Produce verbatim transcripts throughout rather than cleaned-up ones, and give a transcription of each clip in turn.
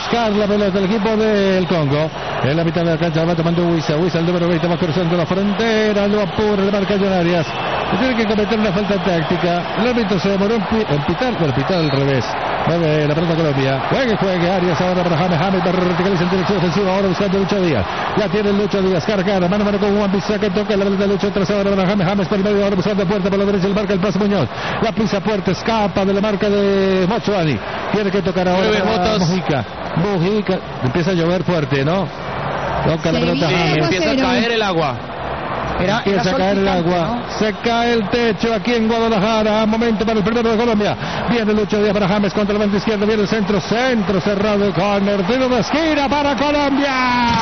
buscar la pelota del equipo del Congo. En la mitad de la cancha va tomando Huiza. Huiza, el número veinte, va cruzando la frontera. Lo apura, le marca Arias. Tiene que cometer una falta táctica. El árbitro se demoró en, en pitar, pero pitar al revés. Mueve la pelota Colombia. Juegue, juegue. Arias ahora para James. James verticaliza en dirección ofensiva. Ahora buscando Lucho Díaz. La tiene Lucho Díaz. Cargada. Mano a mano con Juan Pizarro que toca la pelota de Lucho. Tras ahora para James. James por el medio. Ahora buscando puerta por la derecha. El marca el paso Muñoz. La pisa puerta. Escapa de la marca de Mochuani. Tiene que tocar ahora para Mujica. Mujica. Empieza a llover fuerte, ¿no? Toca la pelota James. Empieza a caer el agua. Era, empieza era a caer el agua, ¿no? Se cae el techo aquí en Guadalajara. Momento para el primero de Colombia. Viene Lucho Díaz para James contra el bando izquierdo. Viene el centro, centro cerrado. Corner, tiro de esquina para Colombia.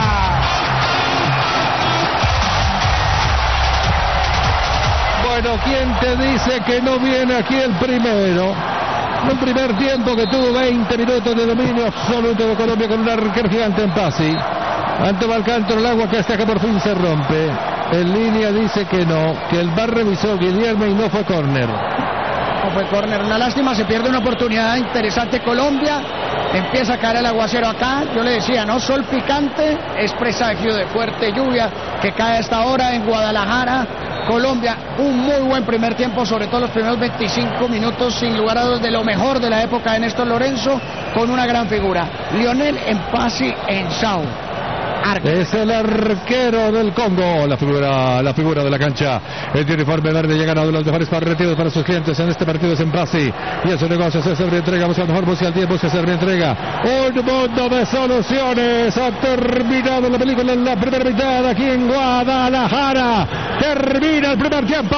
Bueno, ¿quién te dice que no viene aquí el primero? Un primer tiempo que tuvo veinte minutos de dominio absoluto de Colombia con un arquero gigante en Pasi. Ante Balcántaro, el agua que hasta que por fin se rompe. En línea dice que no, que el V A R revisó Guillermo y no fue córner. No fue córner, una lástima, se pierde una oportunidad interesante Colombia. Empieza a caer el aguacero acá, yo le decía, ¿no? Sol picante, es presagio de fuerte lluvia que cae a esta hora en Guadalajara, Colombia. Un muy buen primer tiempo, sobre todo los primeros veinticinco minutos, sin lugar a dudas, de lo mejor de la época de Néstor Lorenzo, con una gran figura. Lionel Mpasi Ensao. Es el arquero del Congo, la figura, la figura de la cancha. El uniforme verde ya ganado los mejores partidos para sus clientes en este partido es en Mpasi. Y en su negocio se serve entrega, busca el mejor, busca el tiempo, se serve entrega. Un mundo de soluciones. Ha terminado la película en la primera mitad aquí en Guadalajara. Termina el primer tiempo.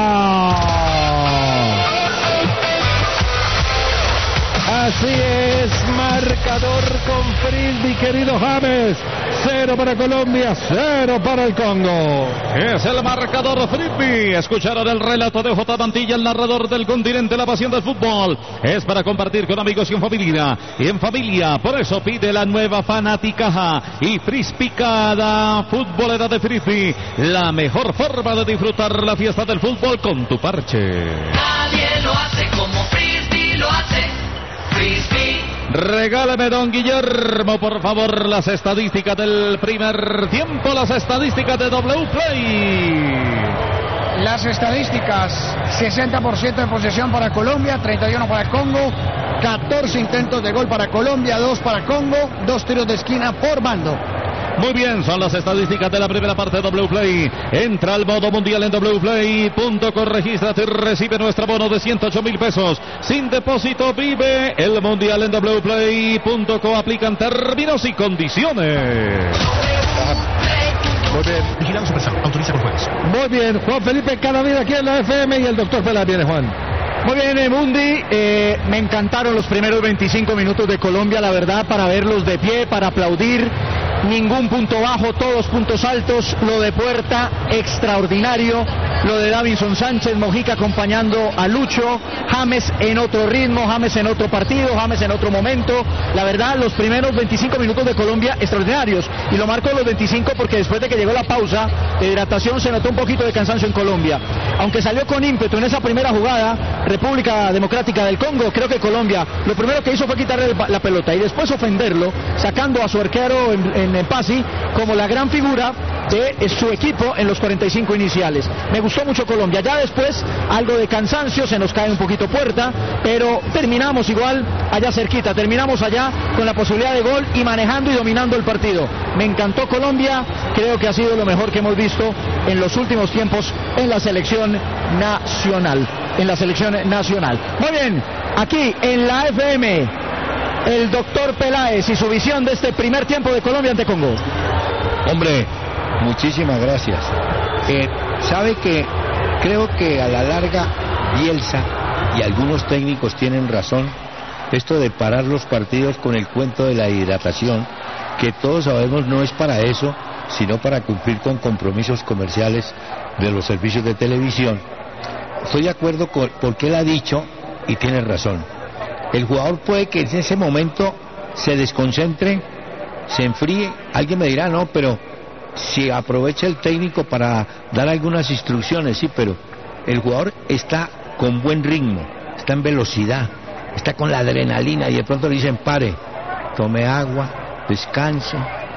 Así es, marcador con Frisby, mi querido James. Cero para Colombia, cero para el Congo. Es el marcador Frisby. Escucharon el relato de J. Mantilla, el narrador del continente, la pasión del fútbol. Es para compartir con amigos y en familia. Y en familia, por eso pide la nueva Fanaticaja y Frisby cada futbolera de Frisby. La mejor forma de disfrutar la fiesta del fútbol con tu parche. Nadie lo hace como Frisby lo hace. Frisby. Regálame, don Guillermo, por favor, las estadísticas del primer tiempo, las estadísticas de W Play. Las estadísticas: sesenta por ciento de posesión para Colombia, treinta y uno para Congo, catorce intentos de gol para Colombia, dos para Congo, dos tiros de esquina por bando. Muy bien, son las estadísticas de la primera parte de W Play. Entra al modo mundial en w play punto com, regístrate y recibe nuestro bono de ciento ocho mil pesos. Sin depósito, vive el mundial en w play punto com. Aplican términos y condiciones. Muy bien. Vigilado Supersam, autoriza con jueves. Muy bien, Juan Felipe Cadavid aquí en la F M y el doctor Pela viene, Juan. Muy bien, Mundi, eh, me encantaron los primeros veinticinco minutos de Colombia, la verdad, para verlos de pie, para aplaudir. Ningún punto bajo, todos puntos altos. Lo de Puerta, extraordinario. Lo de Davinson Sánchez, Mojica acompañando a Lucho. James en otro ritmo, James en otro partido, James en otro momento. La verdad, los primeros veinticinco minutos de Colombia extraordinarios. Y lo marco los veinticinco porque después de que llegó la pausa de hidratación se notó un poquito de cansancio en Colombia. Aunque salió con ímpetu en esa primera jugada, República Democrática del Congo, creo que Colombia lo primero que hizo fue quitarle la pelota y después ofenderlo, sacando a su arquero en, en en Pasi como la gran figura de su equipo en los cuarenta y cinco iniciales. Me gustó mucho Colombia. Ya después algo de cansancio, se nos cae un poquito Puerta, pero terminamos igual allá cerquita, terminamos allá con la posibilidad de gol y manejando y dominando el partido. Me encantó Colombia, creo que ha sido lo mejor que hemos visto en los últimos tiempos en la selección nacional, en la selección nacional. Muy bien, aquí en la F M el doctor Peláez y su visión de este primer tiempo de Colombia ante Congo. Hombre, muchísimas gracias. Eh, sabe que creo que a la larga Bielsa y algunos técnicos tienen razón. Esto de parar los partidos con el cuento de la hidratación, que todos sabemos no es para eso, sino para cumplir con compromisos comerciales de los servicios de televisión. Estoy de acuerdo con porque él ha dicho y tiene razón. El jugador puede que en ese momento se desconcentre, se enfríe. Alguien me dirá, no, pero si aprovecha el técnico para dar algunas instrucciones, sí, pero el jugador está con buen ritmo, está en velocidad, está con la adrenalina y de pronto le dicen pare. tome agua, descanse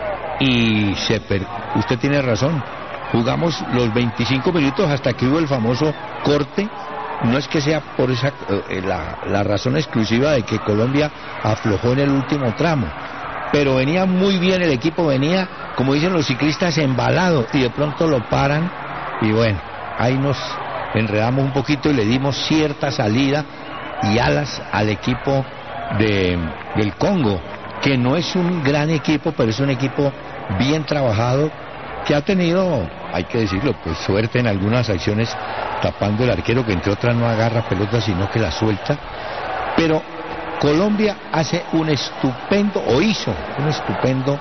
y se per... usted tiene razón. Jugamos los veinticinco minutos hasta que hubo el famoso corte. No es que sea por esa eh, la, la razón exclusiva de que Colombia aflojó en el último tramo, pero venía muy bien el equipo, venía, como dicen los ciclistas, embalado, y de pronto lo paran y bueno, ahí nos enredamos un poquito y le dimos cierta salida y alas al equipo de, del Congo, que no es un gran equipo, pero es un equipo bien trabajado, que ha tenido, hay que decirlo, pues suerte en algunas acciones, tapando el arquero, que entre otras no agarra pelotas sino que la suelta. Pero Colombia hace un estupendo, o hizo un estupendo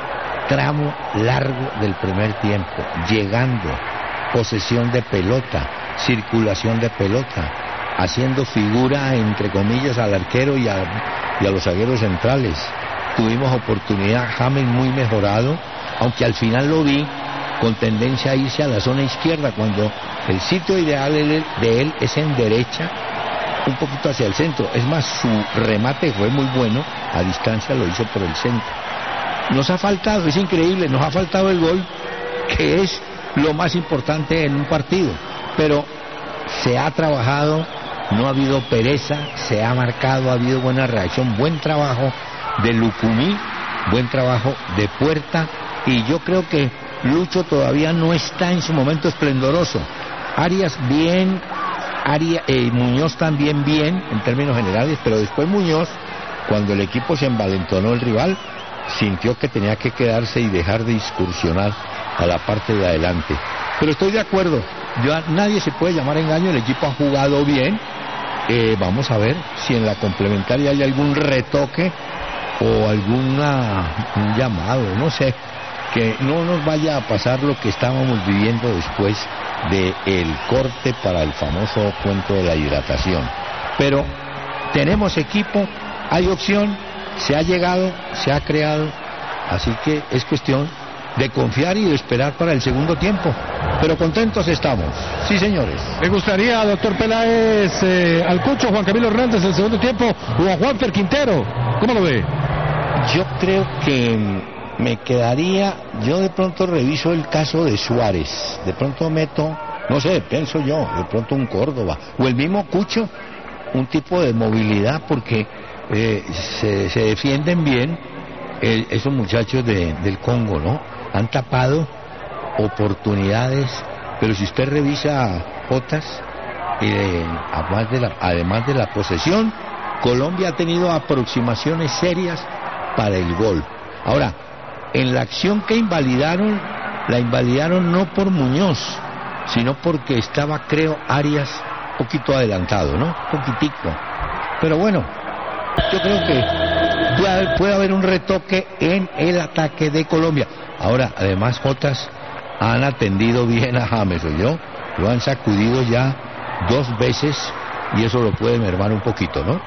tramo largo del primer tiempo, llegando, posesión de pelota, circulación de pelota, haciendo figura entre comillas al arquero y a, y a los zagueros centrales. Tuvimos oportunidad, James muy mejorado, aunque al final lo vi con tendencia a irse a la zona izquierda, cuando el sitio ideal de él es en derecha, un poquito hacia el centro. Es más, su remate fue muy bueno, a distancia lo hizo por el centro. Nos ha faltado, es increíble, nos ha faltado el gol, que es lo más importante en un partido, pero se ha trabajado, no ha habido pereza, se ha marcado, ha habido buena reacción, buen trabajo de Lucumí, buen trabajo de Puerta, y yo creo que Lucho todavía no está en su momento esplendoroso. Arias bien, Arias, eh, Muñoz también bien en términos generales, pero después Muñoz, cuando el equipo se envalentonó el rival, sintió que tenía que quedarse y dejar de excursionar a la parte de adelante. Pero estoy de acuerdo, yo, nadie se puede llamar engaño, el equipo ha jugado bien. Eh, vamos a ver si en la complementaria hay algún retoque o alguna un llamado, no sé, que no nos vaya a pasar lo que estábamos viviendo después del corte para el famoso cuento de la hidratación. Pero tenemos equipo, hay opción, se ha llegado, se ha creado, así que es cuestión de confiar y de esperar para el segundo tiempo. Pero contentos estamos, sí señores. ¿Le gustaría, doctor Peláez, eh, al Cucho Juan Camilo Hernández en el segundo tiempo o a Juanfer Quintero? ¿Cómo lo ve? Yo creo que me quedaría, yo de pronto reviso el caso de Suárez, de pronto meto, no sé, pienso yo, de pronto un Córdoba, o el mismo Cucho, un tipo de movilidad, porque eh, se, se defienden bien eh, esos muchachos de, del Congo, ¿no? Han tapado oportunidades, pero si usted revisa Jotas, eh, además, de la, además de la posesión, Colombia ha tenido aproximaciones serias para el gol. Ahora, en la acción que invalidaron, la invalidaron no por Muñoz, sino porque estaba, creo, Arias un poquito adelantado, ¿no? Un poquitico. Pero bueno, yo creo que puede haber, puede haber un retoque en el ataque de Colombia. Ahora, además, Jotas han atendido bien a James, ¿oyó? Lo han sacudido ya dos veces y eso lo puede mermar un poquito, ¿no?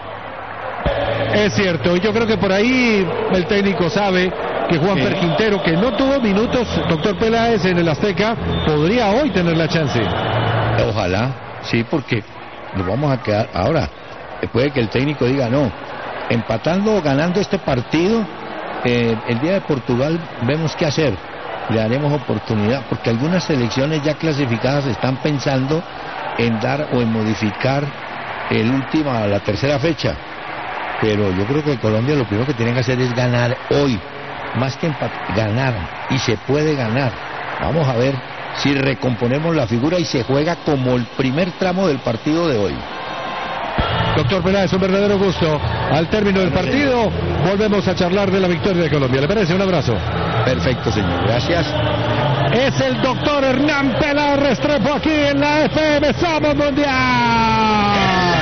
Es cierto, y yo creo que por ahí el técnico sabe que Juanfer Quintero, que no tuvo minutos, doctor Peláez, en el Azteca, podría hoy tener la chance. Ojalá, sí, porque nos vamos a quedar. Ahora, puede que el técnico diga, no, empatando o ganando este partido, eh, el día de Portugal vemos qué hacer, le daremos oportunidad, porque algunas selecciones ya clasificadas están pensando en dar o en modificar el última, la tercera fecha. Pero yo creo que Colombia lo primero que tiene que hacer es ganar hoy, más que empatar, ganar, y se puede ganar. Vamos a ver si recomponemos la figura y se juega como el primer tramo del partido de hoy. Doctor Peláez, un verdadero gusto. Al término del partido volvemos a charlar de la victoria de Colombia. ¿Le parece? Un abrazo. Perfecto, señor. Gracias. Es el doctor Hernán Peláez Restrepo aquí en la F M Somos Mundial.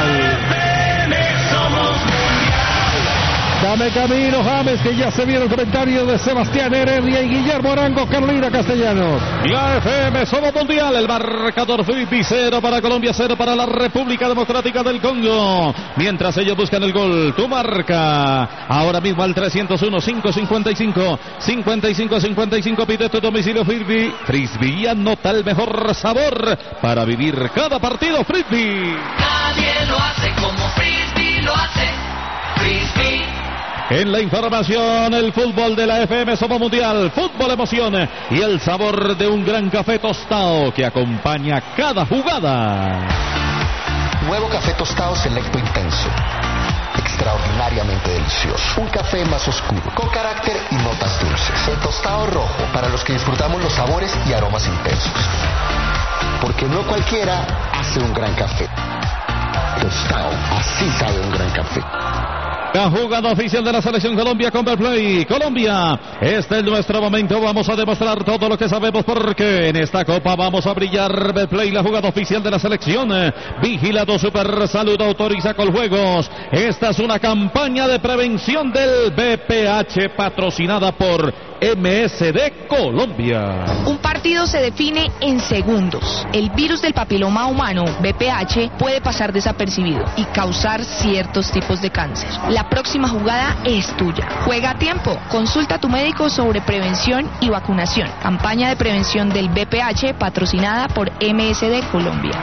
Dame camino, James, que ya se viene el comentario de Sebastián Heredia y Guillermo Arango, Carolina Castellanos. La F M Somos Mundial, el marcador Filipe cero para Colombia, cero para la República Democrática del Congo. Mientras ellos buscan el gol, tu marca ahora mismo al trescientos uno, quinientos cincuenta y cinco, cincuenta y cinco, cincuenta y cinco, pide tu domicilio Frisbee. Frisbee anota el mejor sabor para vivir cada partido Frisbee. Nadie lo hace como Frisbee lo hace. Frisbee. En la información, el fútbol de la F M Somos Mundial, fútbol emoción y el sabor de un gran café tostado que acompaña cada jugada. Nuevo café tostado selecto intenso. Extraordinariamente delicioso. Un café más oscuro, con carácter y notas dulces. El tostado rojo, para los que disfrutamos los sabores y aromas intensos. Porque no cualquiera hace un gran café. Tostado, así sabe un gran café. La jugada oficial de la selección Colombia con Betplay. Colombia, este es nuestro momento. Vamos a demostrar todo lo que sabemos porque en esta copa vamos a brillar. Betplay, la jugada oficial de la selección. Vigilado Super Salud, autoriza Coljuegos. Esta es una campaña de prevención del B P H patrocinada por M S D Colombia. Un partido se define en segundos. El virus del papiloma humano, B P H, puede pasar desapercibido y causar ciertos tipos de cáncer. La próxima jugada es tuya. Juega a tiempo. Consulta a tu médico sobre prevención y vacunación. Campaña de prevención del B P H patrocinada por M S D Colombia.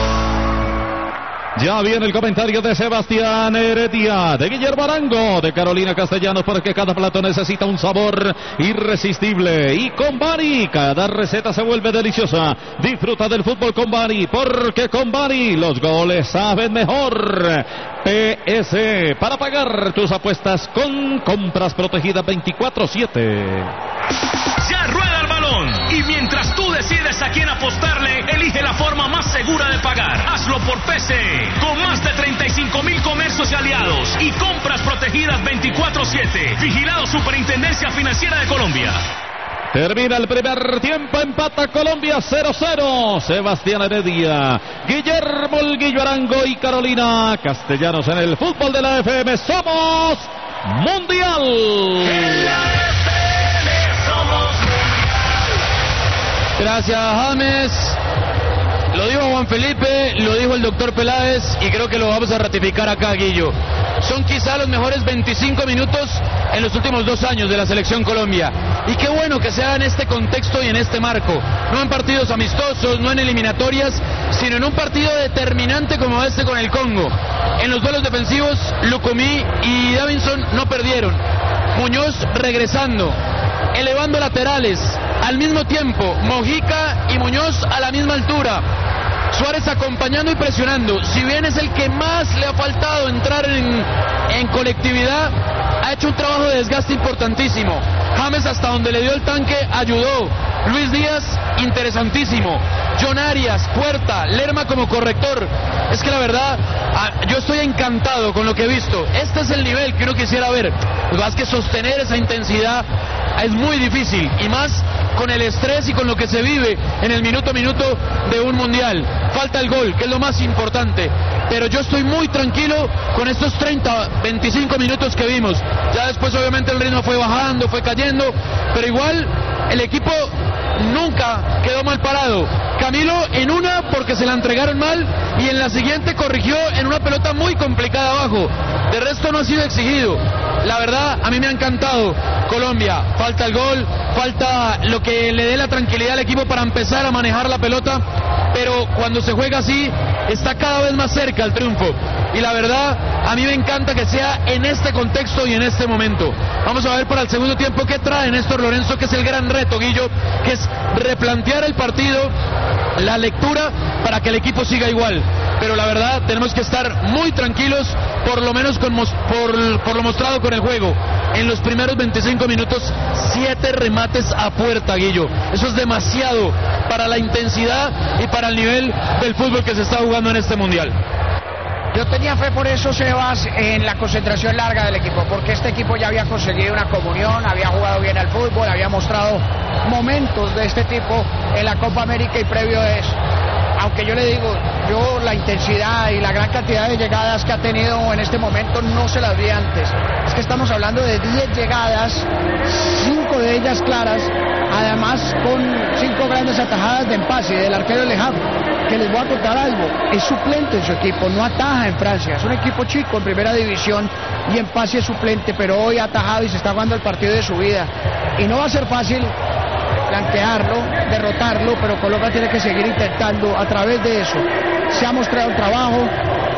Ya viene el comentario de Sebastián Heredia, de Guillermo Arango, de Carolina Castellanos, porque cada plato necesita un sabor irresistible. Y con Bari, cada receta se vuelve deliciosa. Disfruta del fútbol con Bari, porque con Bari los goles saben mejor. P S, para pagar tus apuestas con compras protegidas veinticuatro siete. Ya rueda el balón y mientras tú decides a quién apostarle, elige la forma más segura de pagar. Hazlo por P C, con más de treinta y cinco mil comercios y aliados y compras protegidas veinticuatro siete. Vigilado Superintendencia Financiera de Colombia. Termina el primer tiempo, empata Colombia cero cero. Sebastián Heredia, Guillermo El Guillo Arango y Carolina Castellanos en el fútbol de la F M Somos Mundial. En la F M Somos Mundial. Gracias, James. Lo dijo Juan Felipe, lo dijo el doctor Peláez y creo que lo vamos a ratificar acá, Guillo. Son quizá los mejores veinticinco minutos en los últimos dos años de la selección Colombia. Y qué bueno que sea en este contexto y en este marco. No en partidos amistosos, no en eliminatorias, sino en un partido determinante como este con el Congo. En los duelos defensivos, Lucumí y Davinson no perdieron. Muñoz regresando, elevando laterales. Al mismo tiempo, Mojica y Muñoz a la misma altura. Suárez acompañando y presionando. Si bien es el que más le ha faltado entrar en, en colectividad, ha hecho un trabajo de desgaste importantísimo. James, hasta donde le dio el tanque, ayudó. Luis Díaz, interesantísimo. John Arias, Puerta, Lerma como corrector. Es que la verdad, yo estoy encantado con lo que he visto. Este es el nivel que uno quisiera ver. Lo que pasa es que sostener esa intensidad es muy difícil, y más con el estrés y con lo que se vive en el minuto a minuto de un mundial. Falta el gol, que es lo más importante, pero yo estoy muy tranquilo con estos treinta, veinticinco minutos que vimos. Ya después obviamente el ritmo fue bajando, fue cayendo, pero igual el equipo nunca quedó mal parado. Camilo en una porque se la entregaron mal y en la siguiente corrigió en una pelota muy complicada abajo. De resto no ha sido exigido. La verdad, a mí me ha encantado Colombia. Falta el gol, falta lo que le dé la tranquilidad al equipo para empezar a manejar la pelota, pero cuando se juega así, está cada vez más cerca el triunfo. Y la verdad, a mí me encanta que sea en este contexto y en este momento. Vamos a ver para el segundo tiempo qué trae Néstor Lorenzo, que es el gran reto, Guillo, que es replantear el partido, la lectura, para que el equipo siga igual. Pero la verdad, tenemos que estar muy tranquilos, por lo menos con, por, por lo mostrado con el juego. En los primeros veinticinco minutos, siete remates a puerta, Guillo. Eso es demasiado para la intensidad y para el nivel del fútbol que se está jugando en este mundial. Yo tenía fe por eso, Sebas, en la concentración larga del equipo, porque este equipo ya había conseguido una comunión, había jugado bien al fútbol, había mostrado momentos de este tipo en la Copa América y previo a eso. Aunque yo le digo, yo la intensidad y la gran cantidad de llegadas que ha tenido en este momento no se las vi antes. Es que estamos hablando de diez llegadas, cinco de ellas claras, además con cinco grandes atajadas de Empasi, del arquero Lejano, que les voy a contar algo, es suplente en su equipo, no ataja en Francia, es un equipo chico en primera división y Empasi es suplente, pero hoy ha atajado y se está jugando el partido de su vida. Y no va a ser fácil plantearlo, derrotarlo, pero Colombia tiene que seguir intentando a través de eso. Se ha mostrado el trabajo,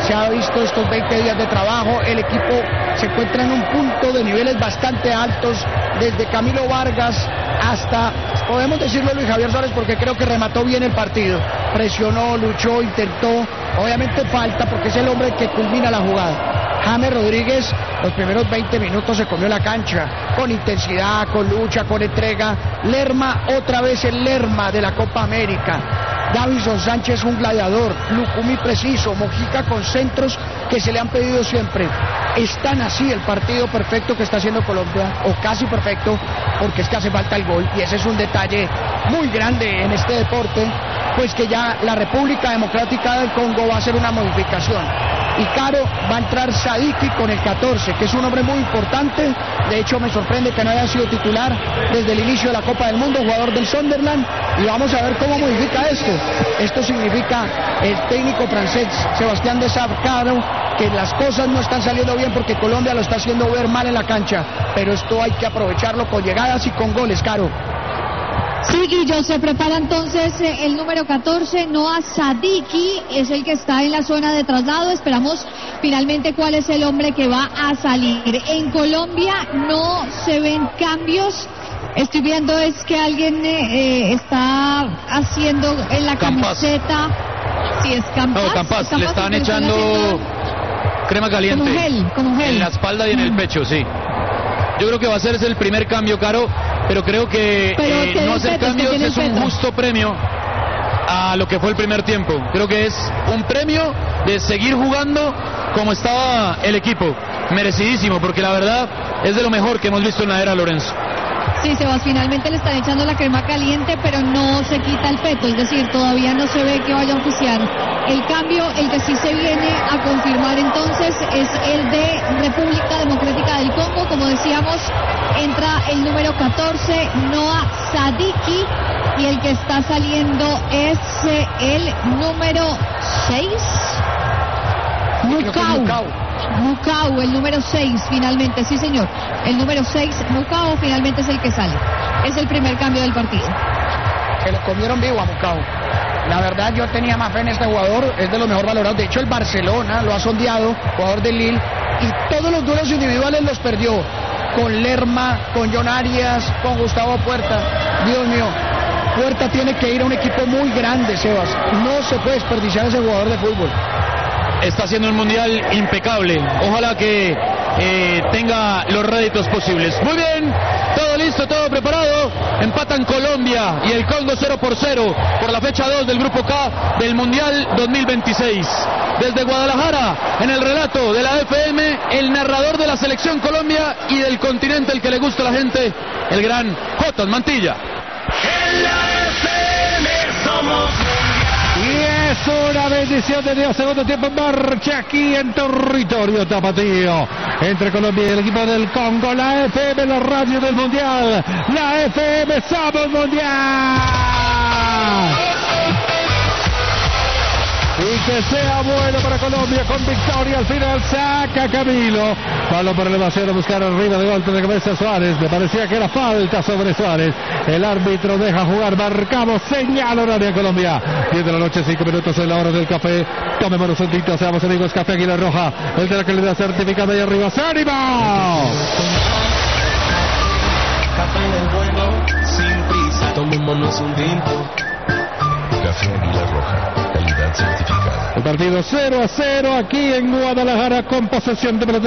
se ha visto estos veinte días de trabajo, el equipo se encuentra en un punto de niveles bastante altos, desde Camilo Vargas hasta, podemos decirlo, Luis Javier Suárez, porque creo que remató bien el partido, presionó, luchó, intentó, obviamente falta porque es el hombre que culmina la jugada. James Rodríguez los primeros veinte minutos se comió la cancha, con intensidad, con lucha, con entrega. Lerma, otra vez el Lerma de la Copa América. Davinson Sánchez, un gladiador. Lucumí preciso, Mojica con centros que se le han pedido siempre. Es tan así el partido perfecto que está haciendo Colombia, o casi perfecto, porque es que hace falta el gol, y ese es un detalle muy grande en este deporte, pues que ya la República Democrática del Congo va a hacer una modificación. Y Caro, va a entrar Sadiki con el catorce, que es un hombre muy importante. De hecho, me sorprende que no haya sido titular desde el inicio de la Copa del Mundo, jugador del Sunderland. Y vamos a ver cómo modifica esto. Esto significa el técnico francés Sebastián Desabrado, que las cosas no están saliendo bien porque Colombia lo está haciendo ver mal en la cancha. Pero esto hay que aprovecharlo con llegadas y con goles, Caro. Sí, Guillo, se prepara entonces eh, el número catorce, Noah Sadiki, es el que está en la zona de traslado. Esperamos finalmente cuál es el hombre que va a salir. En Colombia no se ven cambios. Estoy viendo es que alguien eh, eh, está haciendo en la Campas. camiseta. Sí, es Campas. No, Campas, Campas le estaban le están echando haciendo crema caliente. como gel, como gel. En la espalda y en el pecho, sí. Yo creo que va a ser ese el primer cambio, Caro, pero creo que Pero eh, que no del hacer Petro, cambios que tiene es el un Petro. justo premio a lo que fue el primer tiempo. Creo que es un premio de seguir jugando como estaba el equipo. Merecidísimo, porque la verdad es de lo mejor que hemos visto en la era Lorenzo. Sí, Sebas, finalmente le están echando la crema caliente, pero no se quita el peto, es decir, todavía no se ve que vaya a oficiar el cambio. El que sí se viene a confirmar entonces es el de República Democrática del Congo. Como decíamos, entra el número catorce, Noah Sadiki, y el que está saliendo es eh, el número seis, Mukau. Mukau, el número seis, finalmente, sí señor, el número seis, Mukau, finalmente es el que sale. Es el primer cambio del partido. Se lo comieron vivo a Mukau. La verdad, yo tenía más fe en este jugador, es de los mejor valorados. De hecho, el Barcelona lo ha sondeado, jugador del Lille, y todos los duelos individuales los perdió. Con Lerma, con John Arias, con Gustavo Puerta. Dios mío, Puerta tiene que ir a un equipo muy grande, Sebas. No se puede desperdiciar ese jugador de fútbol. Está haciendo un mundial impecable. Ojalá que eh, tenga los réditos posibles. Muy bien, todo listo, todo preparado. Empatan Colombia y el Congo cero por cero por la fecha dos del Grupo K del Mundial dos mil veintiséis. Desde Guadalajara, en el relato de la F M, el narrador de la Selección Colombia y del continente, el que le gusta a la gente, el gran Jotas Mantilla. En la F M somos Y es una bendición de Dios. Segundo tiempo en marcha aquí en territorio tapatío. Entre Colombia y el equipo del Congo. La F M, la radio del Mundial. La F M, somos Mundial. Y que sea bueno para Colombia con victoria al final. Saca Camilo. Palo por elevación a buscar arriba de golpe de cabeza Suárez. Me parecía que era falta sobre Suárez. El árbitro deja jugar. Marcamos señal horaria Colombia. diez de la noche, cinco minutos en la hora del café. Tomémonos un tinto, seamos amigos. Café Águila Roja. El de la calidad certificada ahí arriba. ¡Ánimo! Café del bueno, sin prisa. Tomémonos un tinto. Café Águila Roja. Calidad certificada. El partido cero a cero aquí en Guadalajara con posesión de pelota.